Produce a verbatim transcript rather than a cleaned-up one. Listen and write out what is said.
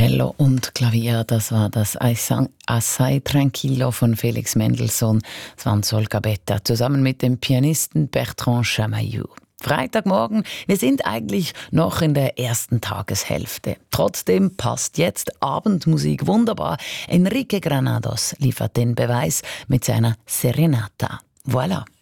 Cello und Klavier, das war das Assai Tranquillo von Felix Mendelssohn Swanzol Gabetta zusammen mit dem Pianisten Bertrand Chamayou. Freitagmorgen, wir sind eigentlich noch in der ersten Tageshälfte. Trotzdem passt jetzt Abendmusik wunderbar. Enrique Granados liefert den Beweis mit seiner Serenata. Voilà.